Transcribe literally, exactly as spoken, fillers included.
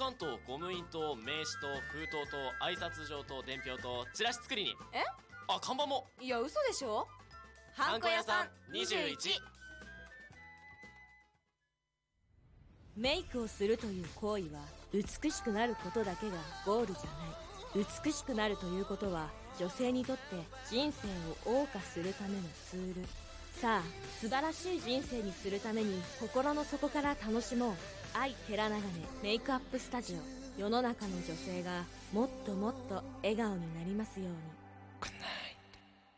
関とゴム印と名刺と封筒と挨拶状と伝票とチラシ作りに。 え？ あ、看板も。 いや、嘘でしょ。 ハンコ屋さんにじゅういち。 メイクをするという行為は美しくなることだけがゴールじゃない。美しくなるということは女性にとって人生を謳歌するためのツール。さあ、素晴らしい人生にするために心の底から楽しもう。愛寺長根メイクアップスタジオ。世の中の女性がもっともっと笑顔になりますように。